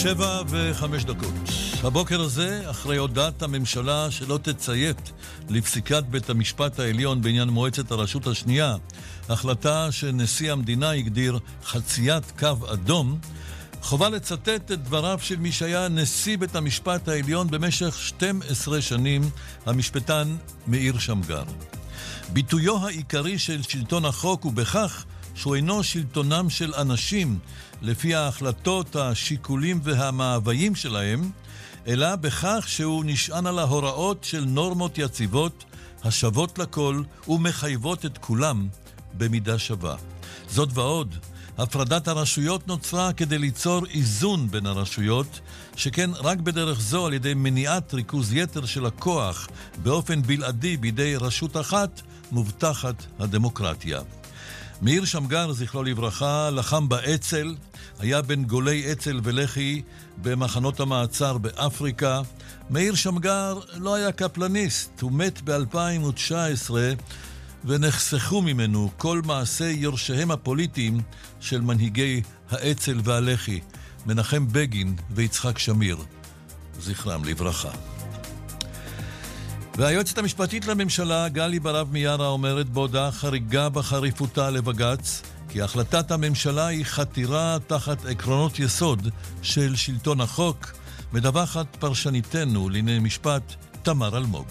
7:05. הבוקר הזה, אחרי הודעת הממשלה שלא תציית לפסיקת בית המשפט העליון בעניין מועצת הרשות השנייה, החלטה שנשיא המדינה הגדיר חציית קו אדום, חובה לצטט את דבריו של מי שהיה נשיא בית המשפט העליון במשך 12 שנים, המשפטן מאיר שמגר. ביטויו העיקרי של שלטון החוק הוא בכך שהוא אינו שלטונם של אנשים לפי ההחלטות, השיקולים והמאוויים שלהם, אלא בכך שהוא נשען על ההוראות של נורמות יציבות, השוות לכל ומחייבות את כולם במידה שווה. זאת ועוד, הפרדת הרשויות נוצרה כדי ליצור איזון בין הרשויות, שכן רק בדרך זו, על ידי מניעת ריכוז יתר של הכוח באופן בלעדי בידי רשות אחת, מובטחת הדמוקרטיה. מאיר שמגר, זכרו לברכה, לחם באצ"ל, היה בין גולי אצ"ל ולח"י במחנות המעצר באפריקה. מאיר שמגר לא היה קפלניסט, הוא מת ב-2019 ונחסכו ממנו כל מעשי יורשיהם הפוליטיים של מנהיגי האצ"ל והלח"י, מנחם בגין ויצחק שמיר, זכרם לברכה. והיועצת המשפטית לממשלה גלי ברב מיארה אומרת בהודעה חריגה בחריפותה לבג"ץ כי החלטת הממשלה היא חתירה תחת עקרונות יסוד של שלטון החוק. מדווחת פרשניתנו לענייני משפט תמר אלמוג.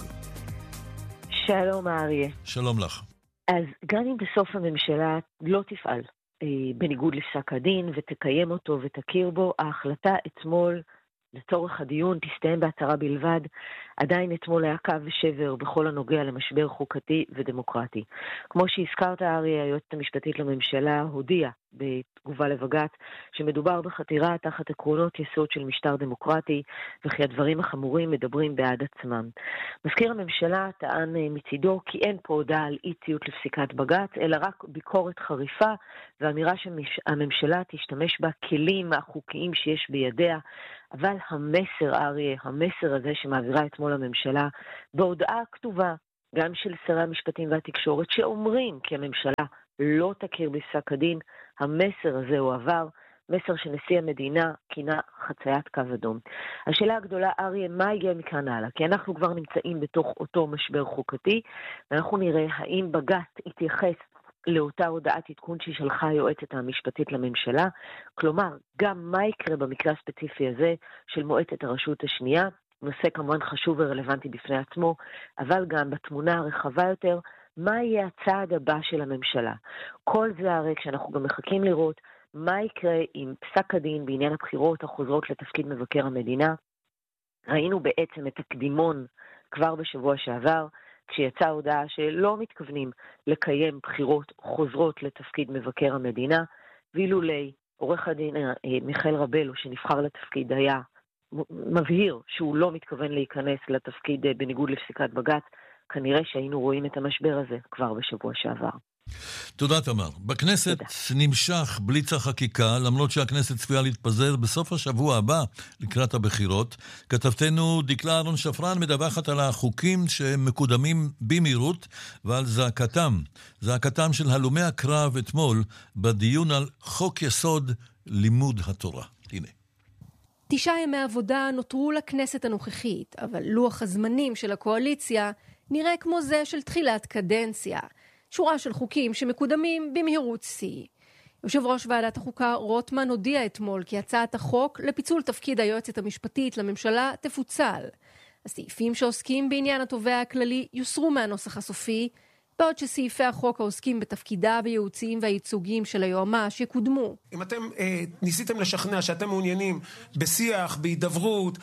שלום אריה. שלום לך. אז גם אם בסוף הממשלה לא תפעל בניגוד לפסק הדין ותקיים אותו ותכיר בו, ההחלטה אתמול לצורך הדיון תסתיים בהצהרה בלבד. עדיין אתמול היה קו ושבר בכל הנוגע למשבר חוקתי ודמוקרטי. כמו שהזכרת אריה, היועצת המשפטית לממשלה הודיעה בתגובה לבג"ץ שמדובר בחתירה תחת עקרונות יסוד של משטר דמוקרטי, וכי הדברים החמורים מדברים בעד עצמם. מזכיר הממשלה טען מצידו כי אין פה הודעה על אי-ציות לפסיקת בג"ץ, אלא רק ביקורת חריפה ואמירה שהממשלה תשתמש בכלים החוקיים שיש בידיה. אבל המסר הזה שמעבירה אתמול הממשלה בהודעה כתובה גם של שרי המשפטים והתקשורת שאומרים כי הממשלה לא תכיר בפסק הדין, המסר הזה הוא עבר, מסר שנשיא המדינה כינה חציית קו אדום. השאלה הגדולה אריה, מה הגיע מכאן הלאה? כי אנחנו כבר נמצאים בתוך אותו משבר חוקתי, ואנחנו נראה האם בג"ץ יתייחס לאותה הודעת עדכון ששלחה היועצת המשפטית לממשלה, כלומר, גם מה יקרה במקרה הספציפי הזה של מועצת הרשות השנייה, נושא כמובן חשוב ורלוונטי בפני עצמו, אבל גם בתמונה הרחבה יותר, מה יהיה הצעד הבא של הממשלה. כל זה הרי כשאנחנו גם מחכים לראות מה יקרה עם פסק הדין בעניין הבחירות החוזרות לתפקיד מבקר המדינה. ראינו בעצם את הקדימון כבר בשבוע שעבר, כשיצאה הודעה שלא מתכוונים לקיים בחירות חוזרות לתפקיד מבקר המדינה, ואילולי עורך הדין מיכאל רבלו שנבחר לתפקיד היה מבהיר שהוא לא מתכוון להיכנס לתפקיד בניגוד לפסיקת בג"ץ, כנראה שהיינו רואים את המשבר הזה כבר בשבוע שעבר. תודה תמר. בכנסת נמשך בליץ החקיקה, למרות שהכנסת צפויה להתפזר בסוף השבוע הבא לקראת הבחירות. כתבתנו דקלה אהרון שפרן מדווחת על החוקים שמקודמים במהירות ועל זעקתם של הלומי הקרב אתמול בדיון על חוק יסוד לימוד התורה. הנה. 9 ימי עבודה נותרו לכנסת הנוכחית, אבל לוח הזמנים של הקואליציה נראה כמו זה של תחילת קדנציה. שורה של חוקים שמקודמים במהירות שיא. יושב ראש ועדת החוקה רוטמן הודיע אתמול כי הצעת החוק לפיצול תפקיד היועצת המשפטית לממשלה תפוצל. הסעיפים שעוסקים בעניין התובע הכללי יוסרו מהנוסח הסופי, בעוד שסעיפי החוק העוסקים בתפקידיו הייעוציים והייצוגיים של היועמ"ש יקודמו. אם אתם ניסיתם לשכנע שאתם מעוניינים בשיח, בהידברות,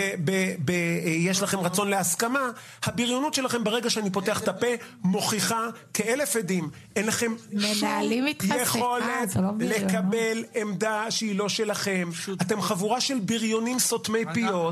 יש לכם רצון להסכמה, הבריונות שלכם ברגע שאני פותח את הפה מוכיחה כאלף עדים. אין לכם שום יכולת לקבל עמדה שהיא לא שלכם. אתם חבורה של בריונים סותמי פיות.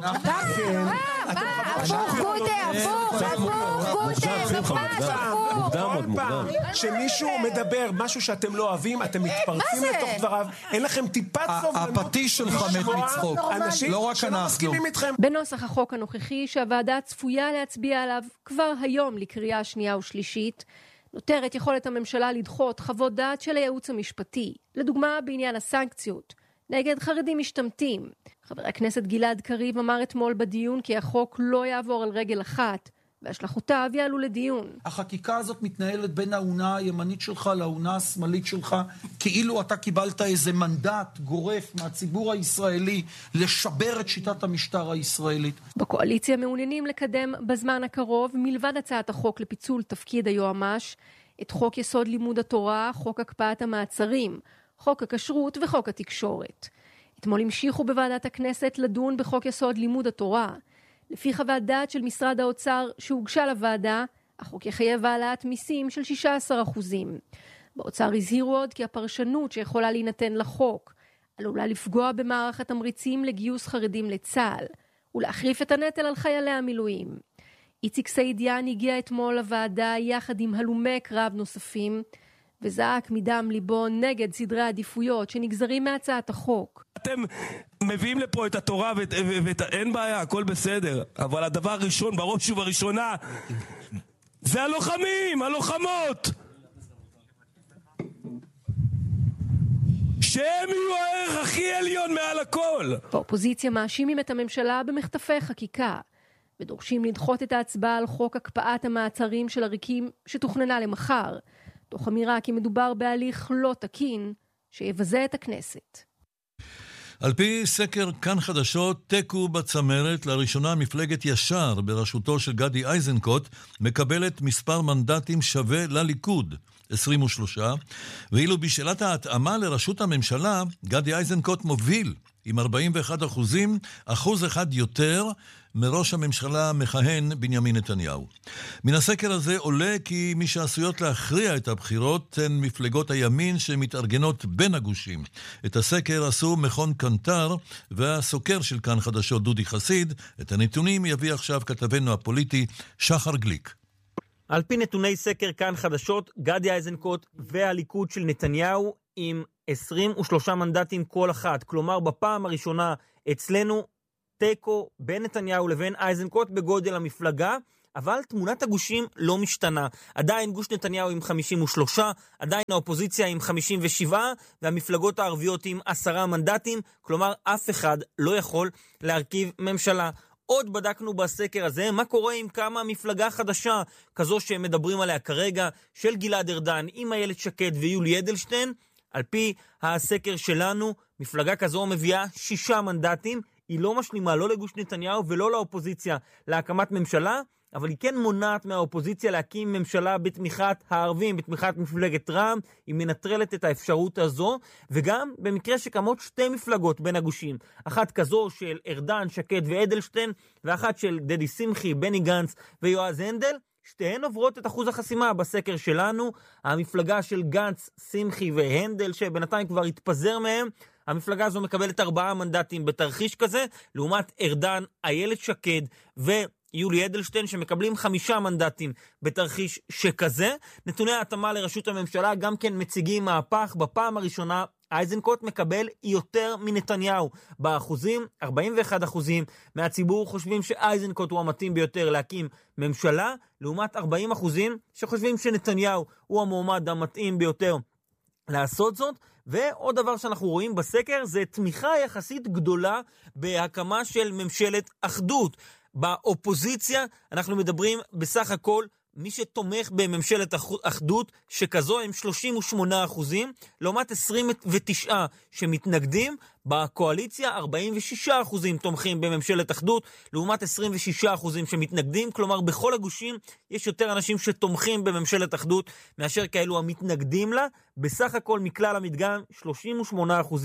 כל פעם שמישהו מדבר משהו שאתם לא אוהבים, אתם מתפרצים לתוך דבריו, אין לכם טיפת סובלנות. הפטיש שלך מת מצחוק, לא רק אנחנו. בנוסח החוק הנוכחי שהוועדה צפויה להצביע עליו כבר היום לקריאה שנייה ושלישית, נותרת יכולת הממשלה לדחות חוות דעת של הייעוץ המשפטי, לדוגמה בעניין הסנקציות, נגד חרדים משתמטים. חבר הכנסת גלעד קריב אמר אתמול בדיון כי החוק לא יעבור על רגל אחת, והשלכותיו יעלו לדיון. החקיקה הזאת מתנהלת בין העונה הימנית שלך לעונה השמאלית שלך, כאילו אתה קיבלת איזה מנדט גורף מהציבור הישראלי לשבר את שיטת המשטר הישראלית. בקואליציה מעוניינים לקדם בזמן הקרוב, מלבד הצעת החוק לפיצול תפקיד היועמ"ש, את חוק יסוד לימוד התורה, חוק הקפאת המעצרים, חוק הכשרות וחוק התקשורת. אתמול המשיכו בוועדת הכנסת לדון בחוק יסוד לימוד התורה. לפי חוות דעת של משרד האוצר שהוגשה לוועדה, החוק יחייב העלאת מיסים של 16%. באוצר הזהירו עוד כי הפרשנות שיכולה להינתן לחוק עלולה לפגוע במערך התמריצים לגיוס חרדים לצה"ל ולהחריף את הנטל על חיילי המילואים. איציק סעידיאן הגיע אתמול לוועדה יחד עם הלומי קרב נוספים וזעק מדם ליבו נגד סדרי העדיפויות שנגזרים מהצעת החוק. אתם מביאים לפה את התורה ואין בעיה, הכל בסדר, אבל הדבר הראשון בראש ובראשונה זה הלוחמים, הלוחמות, שהם יהיו הערך הכי עליון מעל הכל. באופוזיציה מאשימים את הממשלה במחטפי חקיקה ודורשים לדחות את ההצבעה על חוק הקפאת המעצרים של עריקים שתוכננה למחר, תוך אמירה כי מדובר בהליך לא תקין שיבזה את הכנסת. על פי סקר כאן חדשות, תיקו בצמרת, לראשונה מפלגת ישר בראשותו של גדי איזנקוט מקבלת מספר מנדטים שווה לליכוד, 23, ואילו בשאלת ההתאמה לראשות הממשלה, גדי איזנקוט מוביל עם 41%, אחוז אחד יותר מראש הממשלה מכהן בנימין נתניהו. מן הסקר הזה עולה כי מי שעשויות להכריע את הבחירות הן מפלגות הימין שמתארגנות בין הגושים. את הסקר עשו מכון קנטר והסוקר של כאן חדשות דודי חסיד. את הנתונים יביא עכשיו כתבנו הפוליטי שחר גליק. על פי נתוני סקר כאן חדשות, גדי איזנקוט והליכוד של נתניהו עם 23 מנדטים כל אחת. כלומר, בפעם הראשונה אצלנו תיקו בין נתניהו לבין איזנקוט בגודל המפלגה, אבל תמונת הגושים לא משתנה. עדיין גוש נתניהו עם 53, עדיין האופוזיציה עם 57, והמפלגות הערביות עם 10 מנדטים, כלומר אף אחד לא יכול להרכיב ממשלה. עוד בדקנו בסקר הזה מה קורה עם כמה מפלגה חדשה, כזו שהם מדברים עליה כרגע, של גלעד ארדן עם איילת שקד ויולי אדלשטיין. על פי הסקר שלנו, מפלגה כזו מביאה 6 מנדטים, היא לא משלימה לא לגוש נתניהו ולא לאופוזיציה להקמת ממשלה, אבל היא כן מונעת מהאופוזיציה להקים ממשלה בתמיכת הערבים, בתמיכת מפלגת רע"מ. היא מנטרלת את האפשרות הזו, וגם במקרה שקמות 2 מפלגות בין הגושים, אחת כזו של ארדן, שקד ואדלשטיין, ואחת של דדי שמחי, בני גנץ ויועז הנדל, שתיהן עוברות את אחוז החסימה בסקר שלנו. המפלגה של גנץ, שמחי והנדל, שבינתיים כבר התפזר מהם, המפלגה הזו מקבלת 4 מנדטים בתרחיש כזה, לעומת ארדן, איילת שקד ויולי אדלשטיין שמקבלים 5 מנדטים בתרחיש שכזה. נתוני ההתאמה לראשות הממשלה גם כן מציגים מהפך. בפעם הראשונה איזנקוט מקבל יותר מנתניהו באחוזים. 41% מהציבור חושבים שאיזנקוט הוא המתאים ביותר להקים ממשלה, לעומת 40% שחושבים שנתניהו הוא המועמד המתאים ביותר לעשות זאת. ועוד דבר שאנחנו רואים בסקר זה תמיכה יחסית גדולה בהקמה של ממשלת אחדות. באופוזיציה אנחנו מדברים בסך הכל מי שתומך בממשלת אחדות שכזו הם 38%, לעומת 29 שמתנגדים. בקואליציה 46% תומכים בממשלת אחדות, לעומת 26% שמתנגדים. כלומר, בכל הגושים יש יותר אנשים שתומכים בממשלת אחדות מאשר כאלו המתנגדים לה. בסך הכל מכלל המדגם 38%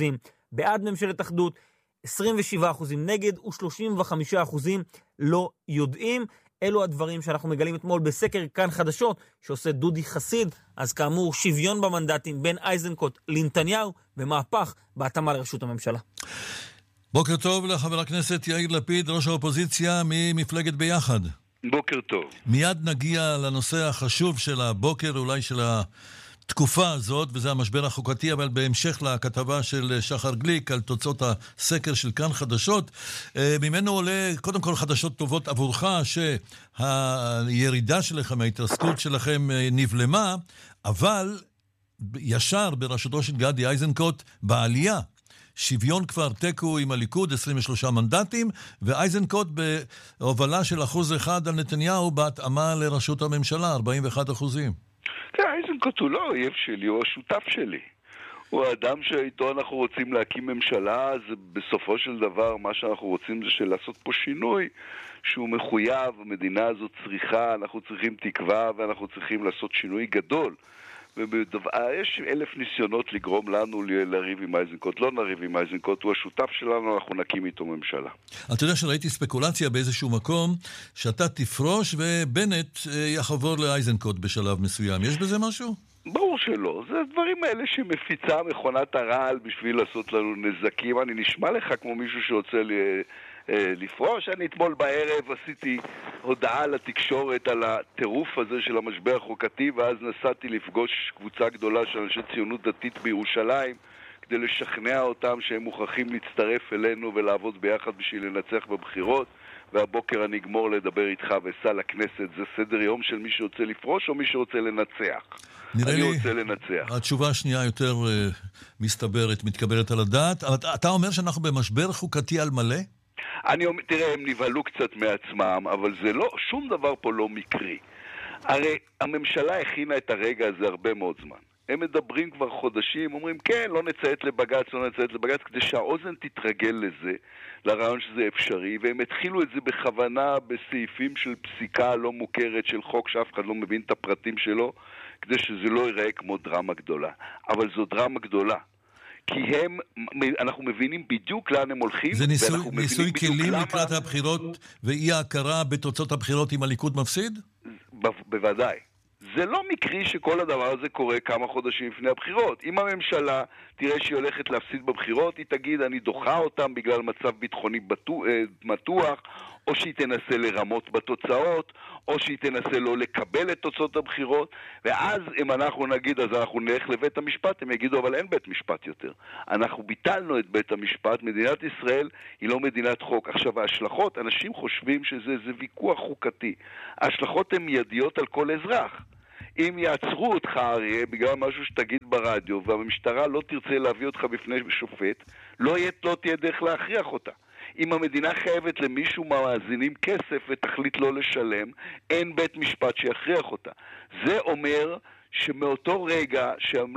בעד ממשלת אחדות, 27% נגד ו35% לא יודעים. אלו הדברים שאנחנו מגלים אתמול בסקר כאן חדשות שעושה דודי חסיד. אז כאמור, שוויון במנדטים בין איזנקוט לנתניהו ומהפך בהתאמה לראשות הממשלה. בוקר טוב לחבר הכנסת יאיר לפיד, ראש האופוזיציה ממפלגת ביחד. בוקר טוב. מיד נגיע לנושא החשוב של הבוקר, אולי של התקופה הזאת, וזה המשבר החוקתי, אבל בהמשך לכתבה של שחר גליק על תוצאות הסקר של כאן חדשות, ממנו עולה קודם כל חדשות טובות עבורך, שהירידה שלכם, ההתרסקות שלכם נבלמה, אבל ישר בראשותו של גדי איזנקוט בעלייה שוויון כבר תיקו עם הליכוד, 23 מנדטים, ואייזנקוט בהובלה של 1% על נתניהו, בהתאמה לראשות הממשלה, 41%. כן, אייזנקוט הוא לא האויב שלי, הוא השותף שלי. הוא האדם שאיתו אנחנו רוצים להקים ממשלה, אז בסופו של דבר מה שאנחנו רוצים זה לעשות פה שינוי שהוא מחויב, המדינה הזאת צריכה, אנחנו צריכים תקווה ואנחנו צריכים לעשות שינוי גדול. יש 1,000 ניסיונות לגרום לנו לריב עם אייזנקוט, לא נריב עם אייזנקוט, הוא השותף שלנו, אנחנו נקים איתו ממשלה. אתה יודע שראיתי ספקולציה באיזשהו מקום, שאתה תפרוש ובנט יחבור לאייזנקוט בשלב מסוים, יש בזה משהו? ברור שלא, זה הדברים האלה שמפיצה מכונת הרעל בשביל לעשות לנו נזקים. אני נשמע לך כמו מישהו שרוצה לפרוש. אני אתמול בערב עשיתי הודעה לתקשורת על הטירוף הזה של המשבר החוקתי, ואז נסעתי לפגוש קבוצה גדולה של אנשי ציונות דתית בירושלים כדי לשכנע אותם שהם מוכרחים להצטרף אלינו ולעבוד ביחד בשביל לנצח בבחירות, והבוקר אני אגמור לדבר איתך ואסע לכנסת. זה סדר יום של מי שרוצה לפרוש או מי שרוצה לנצח? אני רוצה לנצח. התשובה השנייה יותר מסתברת, מתקבלת על הדעת. אתה אומר שאנחנו במשבר חוקתי על מלא? תראה, הם נבהלו קצת מעצמם, אבל זה לא, שום דבר פה לא מקרי. הרי הממשלה הכינה את הרגע הזה הרבה מאוד זמן. הם מדברים כבר חודשים, אומרים כן, לא נציית לבגץ, לא נציית לבגץ, כדי שהאוזן תתרגל לזה, לרעיון שזה אפשרי, והם התחילו את זה בכוונה בסעיפים של פסיקה לא מוכרת של חוק שאף אחד לא מבין את הפרטים שלו, כדי שזה לא ייראה כמו דרמה גדולה. אבל זו דרמה גדולה. כי אנחנו מבינים בדיוק לאן הם הולכים. זה ניסוי כלים לקראת הבחירות ואי ההכרה בתוצאות הבחירות אם הליכוד מפסיד? בוודאי. זה לא מקרי שכל הדבר הזה קורה כמה חודשים לפני הבחירות. אם הממשלה תראה שהיא הולכת להפסיד בבחירות, היא תגיד אני דוחה אותם בגלל מצב ביטחוני מתוח, או שהיא תנסה לרמות בתוצאות, או שהיא תנסה לא לקבל את תוצאות הבחירות, ואז אם אנחנו נגיד אז אנחנו נלך לבית המשפט, הם יגידו אבל אין בית משפט יותר. אנחנו ביטלנו את בית המשפט, מדינת ישראל היא לא מדינת חוק. עכשיו ההשלכות, אנשים חושבים שזה ויכוח חוקתי. ההשלכות הן מיידיות על כל אזרח. אם יעצרו אותך אריה בגלל משהו שתגיד ברדיו והמשטרה לא תרצה להביא אותך בפני שופט, לא תהיה דרך להכריח אותה. אם המדינה חייבת למישהו מהמאזינים כסף ותחליט לא לשלם, אין בית משפט שיכריח אותה. זה אומר שמאותו רגע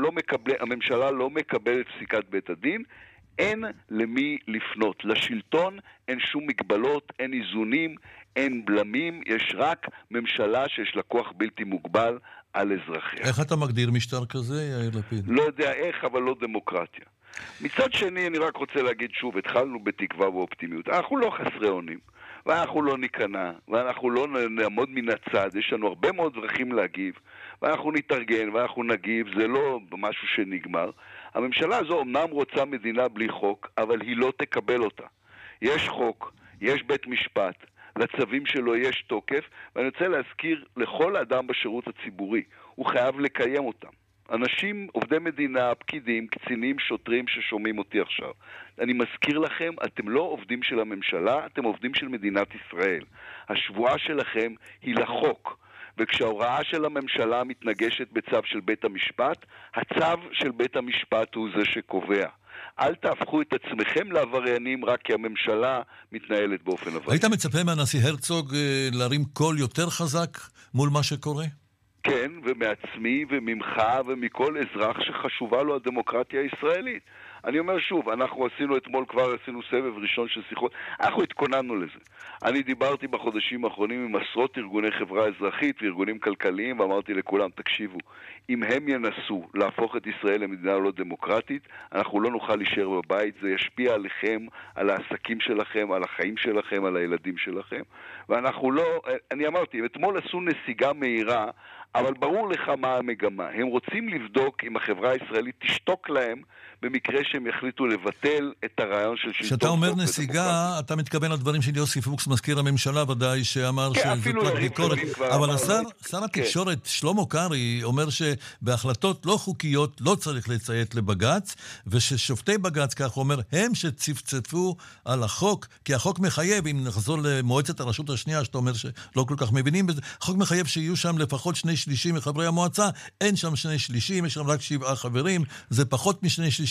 שהממשלה לא מקבלת פסיקת בית הדין, אין למי לפנות. לשלטון אין שום מגבלות, אין איזונים, אין בלמים, יש רק ממשלה שיש לה כוח בלתי מוגבל על אזרחיה. איך אתה מגדיר משטר כזה, יאיר לפיד? לא יודע איך, אבל לא דמוקרטיה. מצד שני, אני רק רוצה להגיד שוב, התחלנו בתקווה ואופטימיות. אנחנו לא חסרי אונים, ואנחנו לא ניכנע, ואנחנו לא נעמוד מן הצד. יש לנו הרבה מאוד דרכים להגיב, ואנחנו נתארגן, ואנחנו נגיב. זה לא משהו שנגמר. הממשלה הזו אמנם רוצה מדינה בלי חוק, אבל היא לא תקבל אותה. יש חוק, יש בית משפט, לצווים שלו יש תוקף, ואני רוצה להזכיר לכל אדם בשירות הציבורי, הוא חייב לקיים אותם. אנשים, עובדי מדינה, פקידים, קצינים, שוטרים ששומעים אותי עכשיו. אני מזכיר לכם, אתם לא עובדים של הממשלה, אתם עובדים של מדינת ישראל. השבועה שלכם היא לחוק. וכשההוראה של הממשלה מתנגשת בצו של בית המשפט, הצו של בית המשפט הוא זה שקובע. אל תהפכו את עצמכם לעבריינים רק כי הממשלה מתנהלת באופן עברייני. היית מצפה מהנשיא הרצוג להרים קול יותר חזק מול מה שקורה? כן, ומעצמי וממך ומכל אזרח שחשובה לו הדמוקרטיה הישראלית. אני אומר שוב, אנחנו אתמול כבר עשינו סבב ראשון של שיחות, אנחנו התכוננו לזה. אני דיברתי בחודשים האחרונים עם עשרות ארגוני חברה אזרחית וארגונים כלכליים, ואמרתי לכולם, תקשיבו, אם הם ינסו להפוך את ישראל למדינה לא דמוקרטית, אנחנו לא נוכל להישאר בבית, זה ישפיע עליכם, על העסקים שלכם, על החיים שלכם, על הילדים שלכם, ואנחנו לא, אני אמרתי, אתמול עשו נסיגה מהירה, אבל ברור לך מה המגמה. הם רוצים לבדוק אם החברה הישראלית תשתוק להם במקרה שהם יחליטו לבטל את הרעיון של שלטון. כשאתה אומר נסיגה, אתה מתכוון לדברים של יוסי פוקס, מזכיר הממשלה ודאי, שאמר שזה כבר ביקורת. אבל שר התקשורת שלמה קרעי אומר שבהחלטות לא חוקיות לא צריך לציית לבגץ, וששופטי בגץ, כך אומר, הם שצפצפו על החוק, כי החוק מחייב, אם נחזור למועצת הרשות השנייה, שאתה אומר שלא כל כך מבינים בזה, החוק מחייב שיהיו שם לפחות 2/3 מחברי המועצה, אין שם 2/3, יש שם רק 7 חברים, זה פחות מ2/3.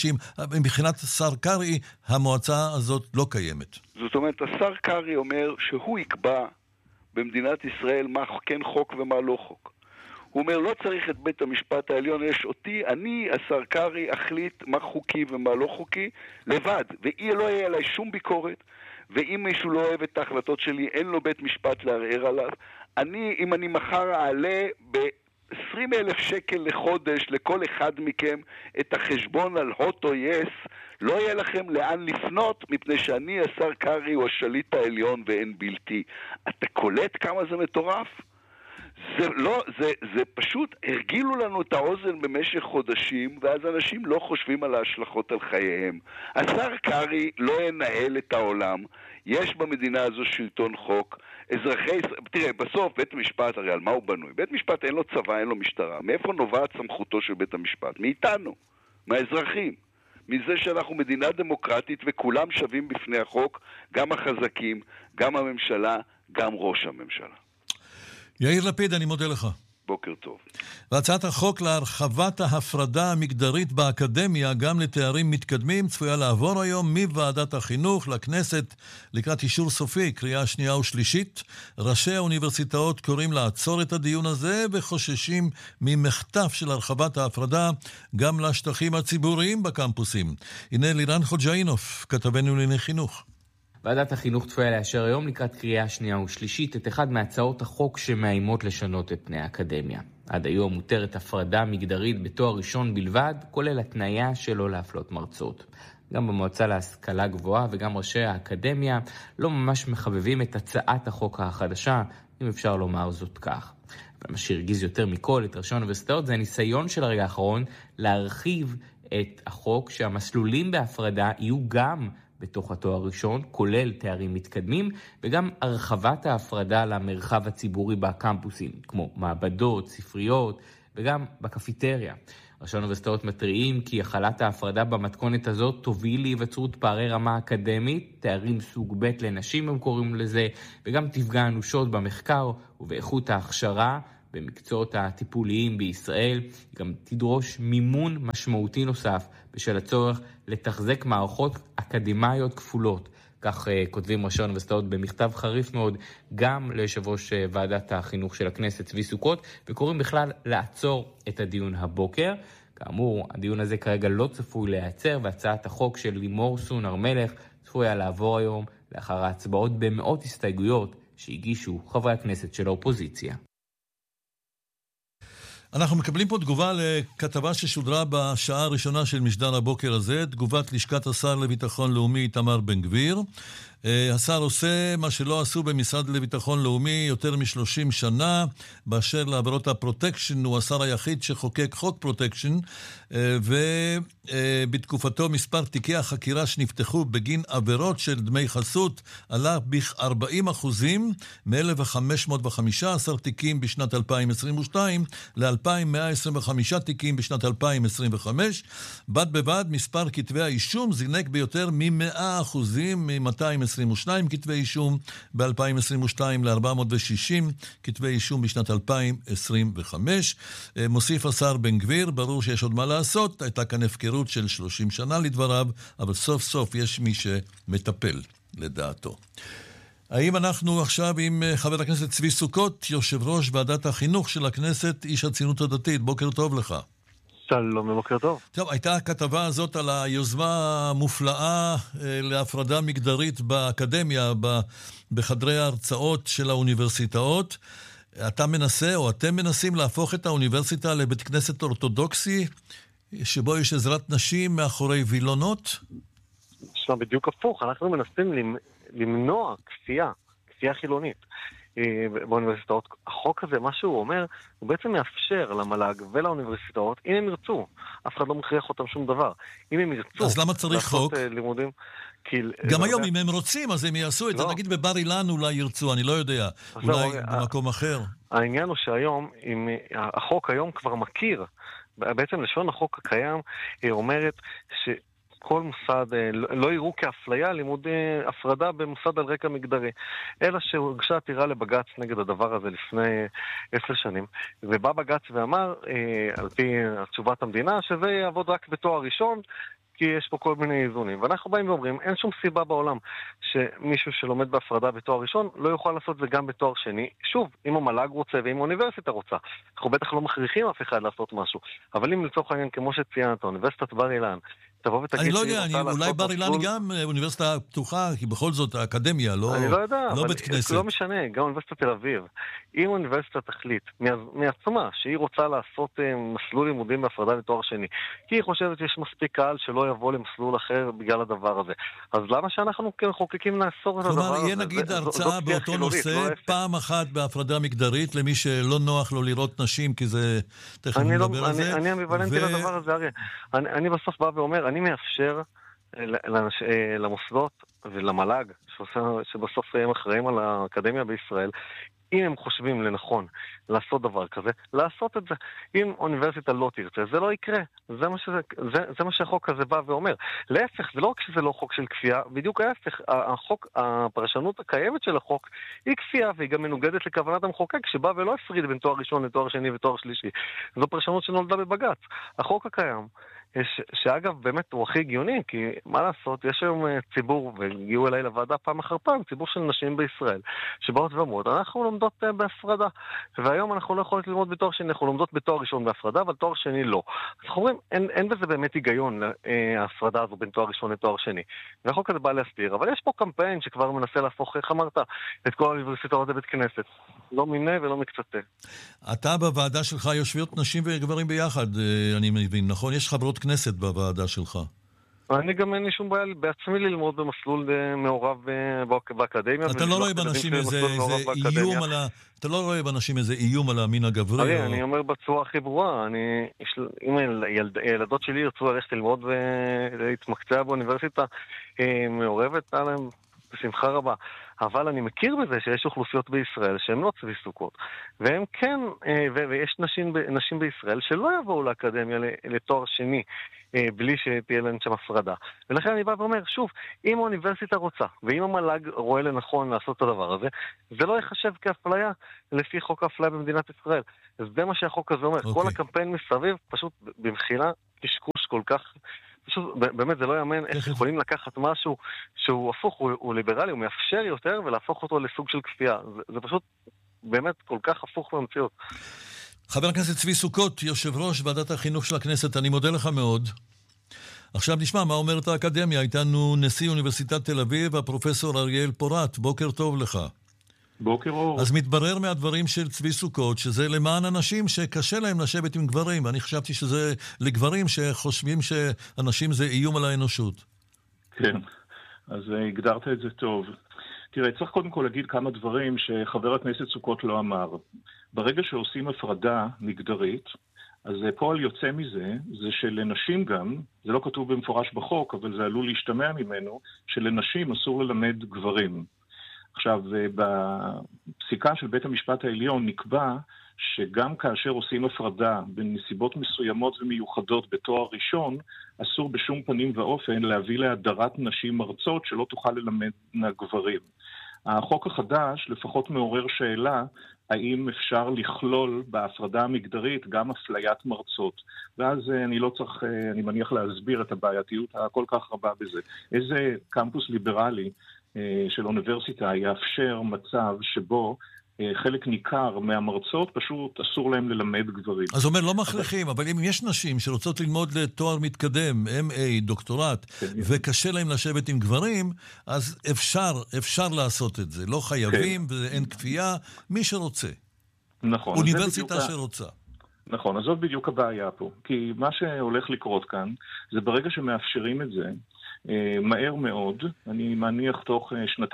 מבחינת השר קרי, המועצה הזאת לא קיימת. זאת אומרת, השר קרי אומר שהוא יקבע במדינת ישראל מה כן חוק ומה לא חוק. הוא אומר, לא צריך את בית המשפט העליון, יש אותי, אני, השר קרי, אחליט מה חוקי ומה לא חוקי, לבד, לא יהיה עליי שום ביקורת, ואם מישהו לא אוהב את ההחלטות שלי, אין לו בית משפט לערער עליו. אם אני מחר אעלה ב-20,000 שקל לחודש לכל אחד מכם את החשבון על הוט או יס, לא יהיה לכם לאן לפנות, מפני שאני, השר קרי, הוא השליט העליון ואין בלתי. אתה קולט כמה זה מטורף? זה פשוט הרגילו לנו את האוזן במשך חודשים, ואז אנשים לא חושבים על ההשלכות על חייהם. השר קרי לא ינהל את העולם. יש במדינה הזו שלטון חוק. תראה, בסוף בית המשפט, הרי על מה הוא בנוי? בית משפט אין לו צבא, אין לו משטרה. מאיפה נובעת סמכותו של בית המשפט? מאיתנו, מהאזרחים. מזה שאנחנו מדינה דמוקרטית וכולם שווים בפני החוק, גם החזקים, גם הממשלה, גם ראש הממשלה. יאיר לפיד, אני מודה לך. בוקר טוב. והצעת החוק להרחבת ההפרדה המגדרית באקדמיה גם לתארים מתקדמים צפויה לעבור היום מוועדת החינוך לכנסת לקראת אישור סופי, קריאה שנייה ושלישית. ראשי האוניברסיטאות קוראים לעצור את הדיון הזה וחוששים ממחטף של הרחבת ההפרדה גם לשטחים הציבוריים בקמפוסים. הנה לירן חוג'אינוף, כתבנו לענייני חינוך. ועדת החינוך צפויה לאשר היום לקראת קריאה שנייה ושלישית את אחד מהצעות החוק שמאיימות לשנות את פני האקדמיה. עד היום מותרת הפרדה מגדרית בתואר ראשון בלבד, כולל התניה שלא להפלות מרצות. גם במועצה להשכלה גבוהה וגם ראשי האקדמיה לא ממש מחבבים את הצעת החוק החדשה, אם אפשר לומר זאת כך. אבל מה שהרגיז יותר מכל את ראשי האוניברסיטאות זה הניסיון של הרגע האחרון להרחיב את החוק שהמסלולים בהפרדה יהיו גם בתוך התואר הראשון, כולל תארים מתקדמים, וגם הרחבת ההפרדה למרחב הציבורי בקמפוסים, כמו מעבדות, ספריות, וגם בקפיטריה. ראשי האוניברסיטאות מתריעים כי החלת ההפרדה במתכונת הזאת תוביל להיווצרות פערי רמה אקדמית, תארים סוג ב' לנשים הם קוראים לזה, וגם תפגע אנושות במחקר ובאיכות ההכשרה, במקצועות הטיפוליים בישראל, גם תדרוש מימון משמעותי נוסף בשל הצורך לתחזק מערכות אקדמיות כפולות. כך כותבים ראשי האוניברסיטאות במכתב חריף מאוד גם ליושב ראש ועדת החינוך של הכנסת צבי סוכות, וקוראים בכלל לעצור את הדיון הבוקר. כאמור, הדיון הזה כרגע לא צפוי להיעצר, והצעת החוק של לימור סון הר מלך צפויה לעבור היום לאחר ההצבעות במאות הסתייגויות שהגישו חברי הכנסת של האופוזיציה. אנחנו מקבלים פה תגובה לכתבה ששודרה בשעה הראשונה של משדר הבוקר הזה, תגובת לשכת השר לביטחון לאומי איתמר בן גביר. השר עושה מה שלא עשו במשרד לביטחון לאומי יותר מ-30 שנה, באשר לעבירות הפרוטקשן, הוא השר היחיד שחוקק חוק פרוטקשן, ובתקופתו מספר תיקי החקירה שנפתחו בגין עבירות של דמי חסות עלה ב-40%, מ-1,515 תיקים בשנת 2022 ל-2,125 תיקים בשנת 2025. בד בבד מספר כתבי האישום זינק ביותר מ-100%, מ-222 כתבי אישום ב-2022 ל-460 כתבי אישום בשנת 2025. מוסיף השר בן גביר, ברור שיש עוד מה לעשות, הייתה כאן הפקרות של 30 שנה לדבריו, אבל סוף סוף יש מי שמטפל לדעתו. האם אנחנו עכשיו עם חבר הכנסת צבי סוכות, יושב ראש ועדת החינוך של הכנסת, איש הציונות הדתית? בוקר טוב לך. שלום ובוקר טוב. טוב, הייתה הכתבה הזאת על היוזמה המופלאה להפרדה מגדרית באקדמיה, בחדרי ההרצאות של האוניברסיטאות. אתה מנסה, או אתם מנסים להפוך את האוניברסיטה לבית כנסת אורתודוקסי, שבו יש עזרת נשים מאחורי וילונות? עכשיו בדיוק הפוך, אנחנו מנסים למנוע כפייה חילונית באוניברסיטאות. החוק הזה, מה שהוא אומר, הוא בעצם מאפשר למל"ג ולאוניברסיטאות, אם הם ירצו, אף אחד לא מכריח אותם שום דבר. אם הם ירצו... אז למה צריך חוק? לימודים, גם היום, אם הם רוצים, אז הם יעשו את זה. נגיד בבר אילן אולי ירצו, אני לא יודע. אולי במקום אחר. העניין הוא שהיום, החוק היום כבר מכיר, בעצם לשון החוק הקיים, היא אומרת כל מוסד, לא יראו כאפליה לימודי הפרדה במוסד על רקע מגדרי, אלא שהוגשה עתירה לבג"ץ נגד הדבר הזה לפני 10 שנים, ובא בג"ץ ואמר, על פי תשובת המדינה, שזה יעבוד רק בתואר ראשון, כי יש פה כל מיני איזונים. ואנחנו באים ואומרים, אין שום סיבה בעולם שמישהו שלומד בהפרדה בתואר ראשון לא יוכל לעשות זה גם בתואר שני. שוב, אם המל"ג רוצה ואם האוניברסיטה רוצה. אנחנו בטח לא מכריחים אף אחד לעשות משהו. אבל אם לצורך העניין, כמו שציינת, אוניברסיטת בר אילן, תבוא ותגיד... אני לא יודע, אולי בר אילן גם אוניברסיטה פתוחה, כי בכל זאת האקדמיה, לא בית כנסת. אני לא יודע, אבל לא משנה, גם אוניברסיטת תל אביב. אם אוניברסיטה תחליט מעצמה שהיא רוצה לעשות מסלול לימודים בהפרדה לתואר שני, כי היא חושבת שיש מספיק קהל שלא יבוא למסלול אחר בגלל הדבר הזה. אז למה שאנחנו כמחוקקים נאסור את הדבר הזה? כלומר, יהיה נגיד הרצאה באותו נושא, פעם אחת בהפרדה מגדרית, למי שלא נוח לו לראות נשים, כי זה... תכף נדבר על זה. אני אמביוולנטי לדבר הזה, אריה. אני בסוף בא ואומר, אני מאפשר למוסדות ולמל"ג, שבסוף הם אחראים על האקדמיה בישראל, אם הם חושבים לנכון לעשות דבר כזה, לעשות את זה. אם אוניברסיטה לא תרצה, זה לא יקרה. זה מה שהחוק הזה בא ואומר. להפך, זה לא רק שזה לא חוק של כפייה, בדיוק ההפך. הפרשנות הקיימת של החוק היא כפייה, והיא גם מנוגדת לכוונת המחוקק, שבא ולא הפריד בין תואר ראשון לתואר שני ותואר שלישי. זו פרשנות שנולדה בבג"ץ. החוק הקיים, שאגב באמת הוא הכי הגיוני, כי מה לעשות, יש היום ציבור, והגיעו אליי לוועדה פעם אחר פעם, ציבור של נשים בישראל, שבאות ואומרות, אנחנו לומדות בהפרדה, והיום אנחנו לא יכולים ללמוד בתואר שני, אנחנו לומדות בתואר ראשון בהפרדה, אבל תואר שני לא. אז אנחנו אומרים, אין בזה באמת היגיון ההפרדה הזו בין תואר ראשון לתואר שני. והחוק הזה בא להסביר, אבל יש פה קמפיין שכבר מנסה להפוך, איך אמרת, את כל האוניברסיטאות לבית כנסת. לא מיני ולא מקצתה. אתה בוועדה שלך יושבות נשים וגברים ביחד, אני מבין, נכון? יש חברות כנסת בוועדה שלך. אני גם אין לי שום בעיה בעצמי ללמוד במסלול מעורב באקדמיה. אתה לא רואה באנשים איזה איום על אתה לא רואה באנשים איזה איום על המין הגברי? אני אומר בצורה הכי ברורה, אם הילדות שלי ירצו ללכת ללמוד ולהתמקצע באוניברסיטה מעורבת עליהם, בשמחה רבה. אבל אני מכיר בזה שיש אוכלוסיות בישראל שהן לא צבי סוכות. והם כן, ויש נשים בישראל שלא יבואו לאקדמיה לתואר שני, בלי שתהיה להם שם הפרדה. ולכן אני בא ואומר, שוב, אם האוניברסיטה רוצה, ואם המל"ג רואה לנכון לעשות את הדבר הזה, זה לא יחשב כאפליה לפי חוק האפליה במדינת ישראל. אז זה מה שהחוק הזה אומר. כל הקמפיין מסביב, פשוט במחילה, קשקוש כל כך... פשוט, באמת זה לא יאמן איך יכולים לקחת משהו שהוא הפוך, הוא ליברלי, הוא מאפשר יותר ולהפוך אותו לסוג של כפייה. זה פשוט באמת כל כך הפוך במציאות. חבר הכנסת צבי סוכות, יושב ראש ועדת החינוך של הכנסת, אני מודה לך מאוד. עכשיו נשמע מה אומרת האקדמיה. איתנו נשיא אוניברסיטת תל אביב, הפרופסור אריאל פורט. בוקר טוב לך. בוקר אור. אז מתברר מהדברים של צבי סוכות שזה למען אנשים שקשה להם לשבת עם גברים, ואני חשבתי שזה לגברים שחושבים שאנשים זה איום על האנושות. כן, אז הגדרת את זה טוב. תראה, צריך קודם כל להגיד כמה דברים שחבר הכנסת סוכות לא אמר. ברגע שעושים הפרדה מגדרית, אז פועל יוצא מזה, זה שלנשים גם, זה לא כתוב במפורש בחוק, אבל זה עלול להשתמע ממנו, שלנשים אסור ללמד גברים. עכשיו, בפסיקה של בית המשפט העליון נקבע שגם כאשר עושים הפרדה בנסיבות מסוימות ומיוחדות בתואר ראשון, אסור בשום פנים ואופן להביא להדרת נשים מרצות שלא תוכל ללמד גברים. החוק החדש לפחות מעורר שאלה האם אפשר לכלול בהפרדה המגדרית גם אפליית מרצות. ואז אני לא צריך, אני מניח להסביר את הבעייתיות הכל כך רבה בזה. איזה קמפוס ליברלי של אוניברסיטה יאפשר מצב שבו חלק ניכר מהמרצות פשוט אסור להם ללמד גברים. אז אומר, לא מכריחים, אבל אם יש נשים שרוצות ללמוד לתואר מתקדם, MA, דוקטורט, וקשה להם לשבת עם גברים, אז אפשר לעשות את זה. לא חייבים, ואין כפייה, מי שרוצה. נכון. אוניברסיטה שרוצה. נכון, אז זאת בדיוק הבעיה פה. כי מה שהולך לקרות כאן, זה ברגע שמאפשרים את זה, מהר מאוד, אני מניח תוך 2-3,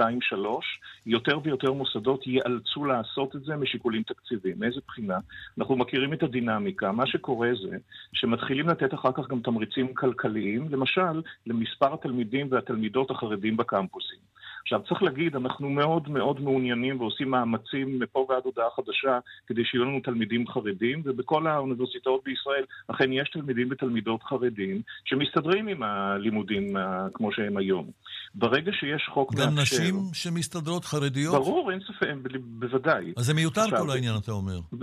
יותר ויותר מוסדות ייאלצו לעשות את זה משיקולים תקציביים. מאיזה בחינה? אנחנו מכירים את הדינמיקה. מה שקורה זה שמתחילים לתת אחר כך גם תמריצים כלכליים, למשל, למספר התלמידים והתלמידות החרדים בקמפוסים. עכשיו, צריך להגיד, אנחנו מאוד מאוד מעוניינים ועושים מאמצים מפה ועד הודעה חדשה כדי שיהיו לנו תלמידים חרדים, ובכל האוניברסיטאות בישראל אכן יש תלמידים ותלמידות חרדים שמסתדרים עם הלימודים כמו שהם היום. ברגע שיש חוק גם מאפשר... נשים שמסתדרות חרדיות? ברור, אין ספק, בוודאי. אז זה מיותר כל העניין, אתה אומר.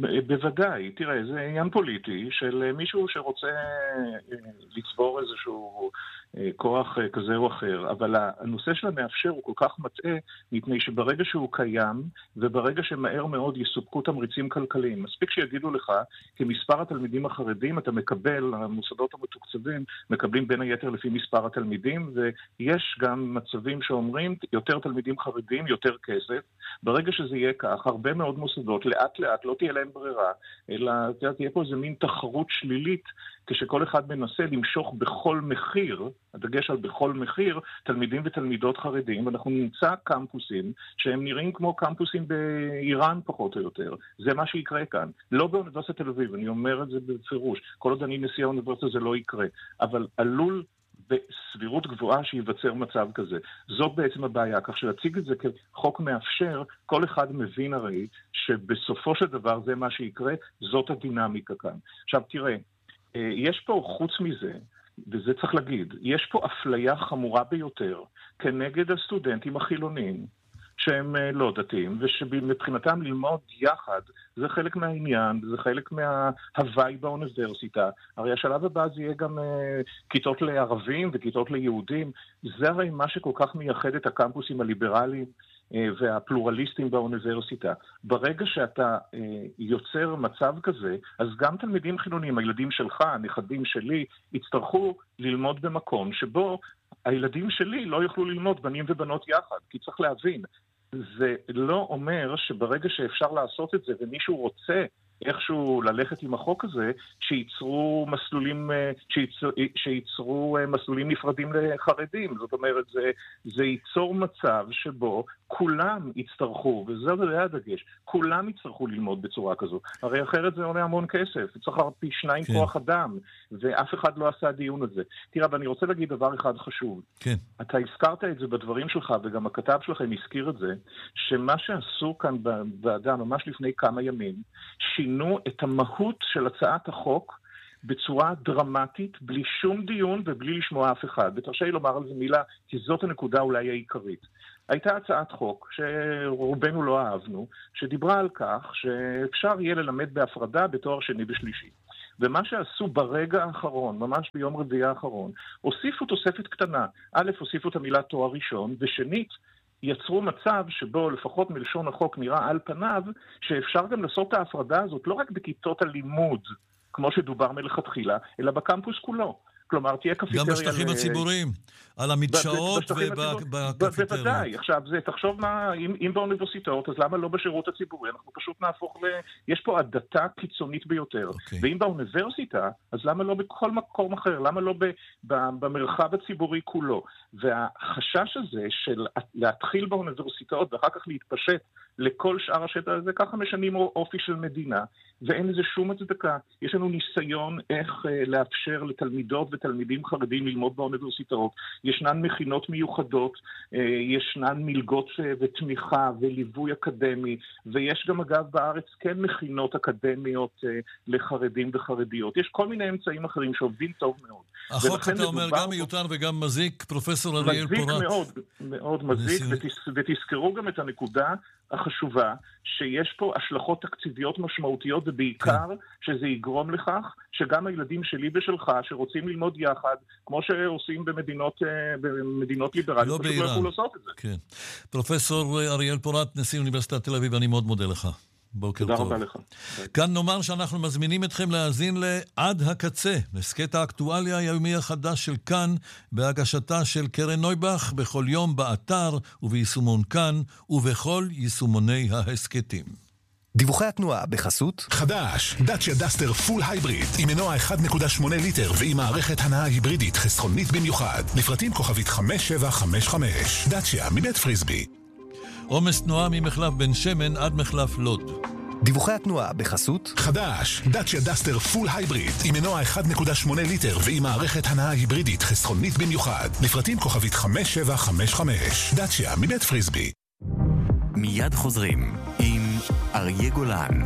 בוודאי, תראה, זה עניין פוליטי של מישהו שרוצה לצבור איזשהו כוח כזה או אחר, אבל הנושא של המאפשר הוא כל כך מטעה, מפני שברגע שהוא קיים, וברגע שמהר מאוד יסופקו תמריצים כלכליים, מספיק שיגידו לך, כי מספר התלמידים החרדים, אתה מקבל, המוסדות המתוקצבים, מקבלים בין היתר לפי מספר התלמידים, ויש גם מצבים שאומרים, יותר תלמידים חרדים, יותר כסף. ברגע שזה יהיה כך, הרבה מאוד מוסדות, לאט לאט, לא תהיה להם ברירה, אלא תהיה פה איזה מין תחרות שלילית, כשכל אחד מנסה למשוך בכל מחיר, הדגש על בכל מחיר, תלמידים ותלמידות חרדים, ואנחנו נמצא קמפוסים שהם נראים כמו קמפוסים באיראן פחות או יותר. זה מה שיקרה כאן. לא באוניברסיטת תל אביב, אני אומר את זה בפירוש. כל עוד אני נשיא האוניברסיטה זה לא יקרה. אבל עלול בסבירות גבוהה שיווצר מצב כזה. זאת בעצם הבעיה. כך שלהציג את זה כחוק מאפשר, כל אחד מבין הרי שבסופו של דבר זה מה שיקרה, זאת הדינמיקה כאן. עכשיו תראה, יש פה חוץ מזה, וזה צריך להגיד, יש פה אפליה חמורה ביותר כנגד הסטודנטים החילונים שהם לא דתיים, ושמבחינתם ללמוד יחד זה חלק מהעניין, זה חלק מההוואי באוניברסיטה. הרי השלב הבא זה יהיה גם כיתות לערבים וכיתות ליהודים. זה הרי מה שכל כך מייחד את הקמפוסים הליברליים והפלורליסטים באוניברסיטה. ברגע שאתה יוצר מצב כזה, אז גם תלמידים חילונים, הילדים שלך, הנכדים שלי, יצטרכו ללמוד במקום שבו הילדים שלי לא יוכלו ללמוד בנים ובנות יחד, כי צריך להבין, זה לא אומר שברגע שאפשר לעשות את זה ומישהו רוצה איכשהו ללכת עם החוק הזה, שייצרו מסלולים נפרדים לחרדים. זאת אומרת, זה ייצור מצב שבו כולם יצטרכו, וזה הדגש, כולם יצטרכו ללמוד בצורה כזו. הרי אחרת זה עולה המון כסף, צריך פי 2 כוח אדם, ואף אחד לא עשה דיון הזה. תראה, ואני רוצה להגיד דבר אחד חשוב. כן. אתה הזכרת את זה בדברים שלך, וגם הכתב שלכם הזכיר את זה, שמה שעשו כאן בוועדה, ממש לפני כמה ימים, שינו את המהות של הצעת החוק בצורה דרמטית, בלי שום דיון ובלי לשמוע אף אחד. ותרשה לי לומר על זה מילה, כי זאת הנקודה אולי העיקרית. הייתה הצעת חוק שרובנו לא אהבנו, שדיברה על כך שאפשר יהיה ללמד בהפרדה בתואר שני ושלישי. ומה שעשו ברגע האחרון, ממש ביום רביעי האחרון, הוסיפו תוספת קטנה. א', הוסיפו את המילה תואר ראשון, ושנית, יצרו מצב שבו לפחות מלשון החוק נראה על פניו, שאפשר גם לעשות את ההפרדה הזאת לא רק בכיתות הלימוד, כמו שדובר מלכתחילה, אלא בקמפוס כולו. כלומר, תהיה קפיטריה... גם בשטחים הציבוריים, על המדשאות ובקפיטריה. בוודאי. עכשיו, תחשוב מה, אם באוניברסיטאות, אז למה לא בשירות הציבורי? אנחנו פשוט נהפוך יש פה הדתה קיצונית ביותר. ואם באוניברסיטה, אז למה לא בכל מקום אחר? למה לא במרחב הציבורי כולו? והחשש הזה של להתחיל באוניברסיטאות ואחר כך להתפשט לכל שאר השטח הזה, ככה משנים אופי של מדינה, ואין לזה שום הצדקה. יש לנו ניסיון איך לאפשר לתלמידות ותלמידים חרדים ללמוד באוניברסיטאות. ישנן מכינות מיוחדות, ישנן מלגות ותמיכה וליווי אקדמי, ויש גם אגב בארץ כן מכינות אקדמיות לחרדים וחרדיות. יש כל מיני אמצעים אחרים שעובדים טוב מאוד. החוק אתה אומר גם מיותר וגם מזיק, פרופסור אריאל פורת. מזיק מאוד, מאוד מזיק, ותזכרו גם את הנקודה החשובה, שיש פה השלכות תקציביות משמעותיות, ובעיקר שזה יגרום לכך שגם הילדים שלי ושלך, שרוצים ללמוד יחד, כמו שעושים במדינות ליברליות, פשוט לא יכולו לעשות את זה. כן. פרופסור אריאל פורת, נשיא אוניברסיטת תל אביב, אני מאוד מודה לך. בוקר טוב. תודה רבה לך. כאן נאמר שאנחנו מזמינים אתכם להאזין לעד הקצה, הסקט האקטואליה היומי החדש של כאן, בהגשתה של קרן נויבך, בכל יום באתר וביישומון כאן, ובכל יישומוני ההסקטים. דיווחי התנועה בחסות חדש, דאצ'יה דסטר פול הייבריד עם מנוע 1.8 ליטר ועם מערכת הנעה היברידית חסכונית במיוחד, לפרטים כוכבית 5755. דאצ'יה מבית פריסבי. עומס תנועה ממחלף בן שמן עד מחלף לוד. דיווחי התנועה בחסות חדש, דאצ'יה דסטר פול הייבריד עם מנוע 1.8 ליטר ועם מערכת הנעה היברידית חסכונית במיוחד, לפרטים כוכבית 5755. דאצ'יה מבית פריסבי. מיד חוזרים עם אריה גולן.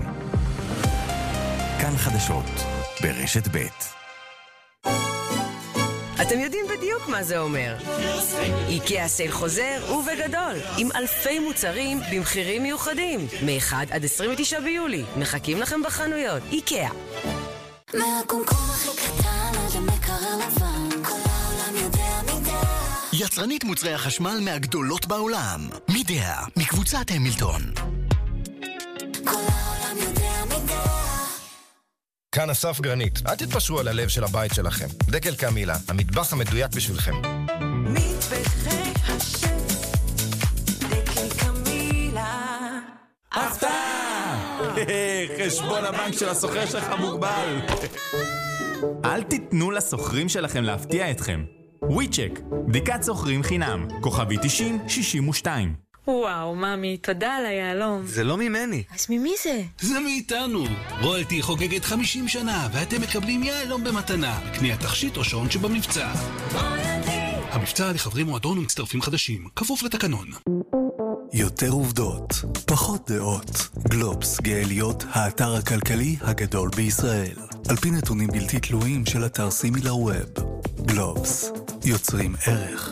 כאן חדשות ברשת ב'. אתם יודעים בדיוק מה זה אומר. איקאה סייל חוזר ובגדול, עם אלפי מוצרים במחירים מיוחדים, מ-1 עד 29 ביולי. מחכים לכם בחנויות. איקאה. מהקומקום הכי קטן עד המקרר לבן, כל העולם יודע מידע. יצרנית מוצרי החשמל מהגדולות בעולם. מידע, מקבוצת המילטון. כל העולם יודע מידע. כאן אסף גרנית. אל תתפשרו על הלב של הבית שלכם. דקל קמילה, המטבח המדויק בשבילכם. מטבחי השם, דקל קמילה. הפתעה! חשבון הבנק של הסוחר שלך מוגבל. אל תיתנו לסוחרים שלכם להפתיע אתכם. וויצ'ק, בדיקת סוחרים חינם, כוכבי 9062. וואו, ממי, תודה על היעלום. זה לא ממני. אז ממי זה? זה מאיתנו. רויאלטי חוגגת 50 שנה, ואתם מקבלים יעלום במתנה. קניית תכשיט או שעון שבמבצע. המבצע לחברי מועדון ומצטרפים חדשים, כפוף לתקנון. יותר עובדות, פחות דעות. גלובס גאה להיות האתר הכלכלי הגדול בישראל. על פי נתונים בלתי תלויים של אתר סימילר ווב. גלובס, יוצרים ערך.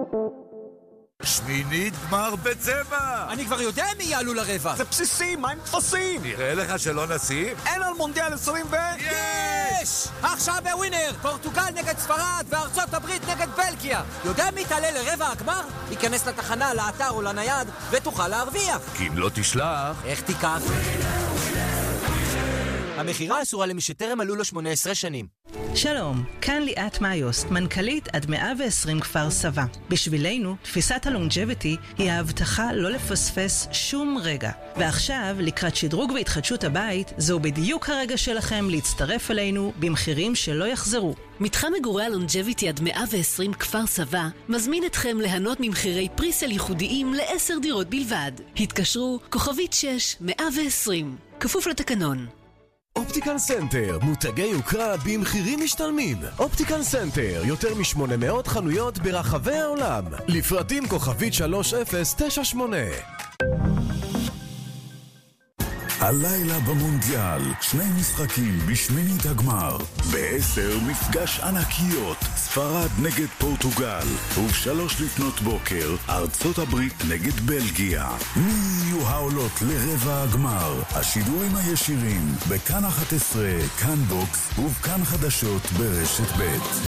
שמינית גמר בצבע! אני כבר יודע מי יעלו לרבע. זה בסיסי, מה עם תפסים? נראה לך שלא נשים? אין על מונדיאל 20 יש! עכשיו בווינר! פורטוגל נגד ספרד וארצות הברית נגד בלגיה. יודע מי תעלה לרבע הגמר? ייכנס לתחנה, לאתר או לנייד ותוכל להרוויח. כי אם לא תשלח... איך תיקח? המחירה אסורה למי שטרם מלאו לו 18 שנים. שלום, כאן ליאת מאיוסט, מנכ"לית עד 120 כפר סבא. בשבילנו, תפיסת הלונג'ביטי היא ההבטחה לא לפספס שום רגע. ועכשיו, לקראת שדרוג והתחדשות הבית, זהו בדיוק הרגע שלכם להצטרף אלינו במחירים שלא יחזרו. מתחם מגורי הלונג'ביטי עד 120 כפר סבא מזמין אתכם ליהנות ממחירי פריסל ייחודיים ל10 דירות בלבד. התקשרו כוכבית 6120, כפוף לתקנון. אופטיקל סנטר, מותגי יוקרה במחירים משתלמים. אופטיקל סנטר, יותר מ-800 חנויות ברחבי העולם. לפרטים כוכבית 3098. הלילה במונדיאל, 2 משחקים בשמינית הגמר. ב-10 מפגש ענקיות, ספרד נגד פורטוגל. וב-3 לפנות בוקר, ארצות הברית נגד בלגיה. מי יהיו העולות לרבע הגמר? השידורים הישירים, בכאן 11, כאן בוקס ובכאן חדשות ברשת ב'.